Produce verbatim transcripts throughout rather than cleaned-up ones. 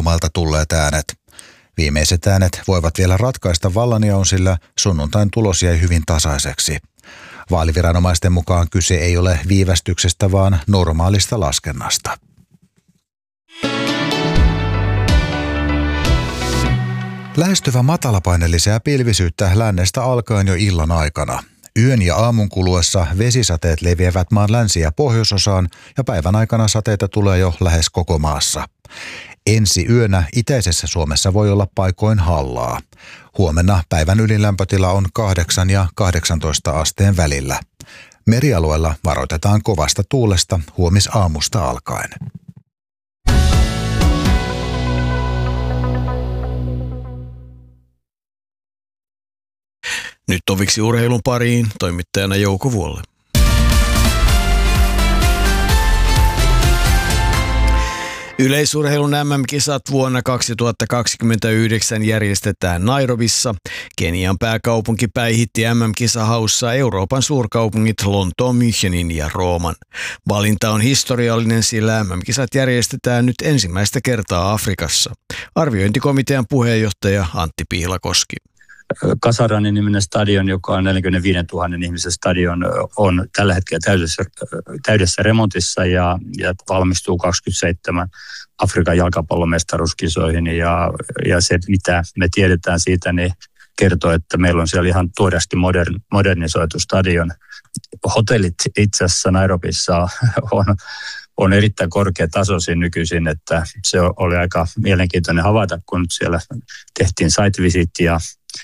ulkomailta tulleet äänet. Viimeiset äänet voivat vielä ratkaista vallanjaon, sillä sunnuntain tulos jäi hyvin tasaiseksi. Vaaliviranomaisten mukaan kyse ei ole viivästyksestä, vaan normaalista laskennasta. Lähestyvä matalapaine lisää pilvisyyttä lännestä alkaen jo illan aikana. Yön ja aamun kuluessa vesisateet leviävät maan länsi- ja pohjoisosaan ja päivän aikana sateita tulee jo lähes koko maassa. Ensi yönä itäisessä Suomessa voi olla paikoin hallaa. Huomenna päivän ylilämpötila on kahdeksan ja kahdeksantoista asteen välillä. Merialueella varoitetaan kovasta tuulesta huomisaamusta alkaen. Nyt toviksi urheilun pariin toimittajana Jouko Vuolle. Yleisurheilun äm äm-kisat vuonna kaksituhattakaksikymmentäyhdeksän järjestetään Nairobissa. Kenian pääkaupunki päihitti äm äm-kisahaussa Euroopan suurkaupungit Lontoon, Münchenin ja Rooman. Valinta on historiallinen, sillä äm äm-kisat järjestetään nyt ensimmäistä kertaa Afrikassa. Arviointikomitean puheenjohtaja Antti Pihlakoski. Kasaranin niminen stadion, joka on neljäkymmentäviisituhatta ihmisen stadion, on tällä hetkellä täydessä, täydessä remontissa ja, ja valmistuu kaksikymmentäseitsemän Afrikan jalkapallomestaruuskisoihin. Ja, ja se, mitä me tiedetään siitä, niin kertoo, että meillä on siellä ihan tuoreasti modern, modernisoitu stadion. Hotellit itse asiassa Nairobissa on, on erittäin korkeatasoisin nykyisin, että se oli aika mielenkiintoinen havaita, kun siellä tehtiin site visit ja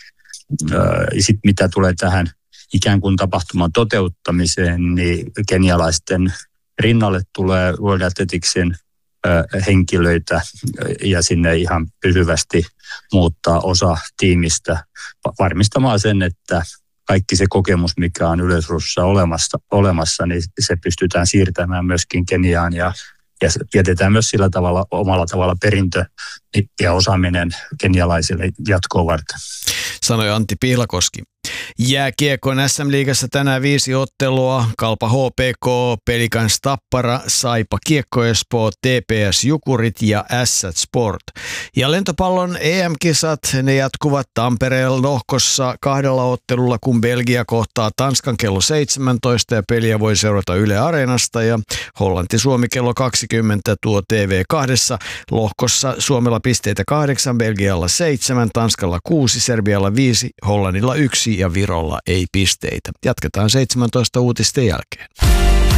sitten mitä tulee tähän ikään kuin tapahtuman toteuttamiseen, niin kenialaisten rinnalle tulee World Athleticsin henkilöitä ja sinne ihan pysyvästi muuttaa osa tiimistä varmistamaan sen, että kaikki se kokemus, mikä on yleisurheilussa olemassa, olemassa, niin se pystytään siirtämään myöskin Keniaan ja Ja jätetään myös sillä tavalla, omalla tavalla perintö ja osaaminen kenialaisille jatkoa varten. Sanoi Antti Pihlakoski. Jääkiekon äs äm-liigassa tänään viisi ottelua. Kalpa H P K, Pelikans Tappara, Saipa Kiekko Espoo, T P S Jukurit ja Ässät Sport. Ja lentopallon E M-kisat, ne jatkuvat Tampereen lohkossa kahdella ottelulla, kun Belgia kohtaa Tanskan kello seitsemäntoista ja peliä voi seurata Yle Areenasta ja Hollanti-Suomi kello kaksikymmentä tuo T V kahdessa. Lohkossa Suomella pisteitä kahdeksan, Belgialla seitsemän, Tanskalla kuusi, Serbialla viisi, Hollannilla yksi ja Virolla ei pisteitä. Jatketaan seitsemäntoista uutisten jälkeen.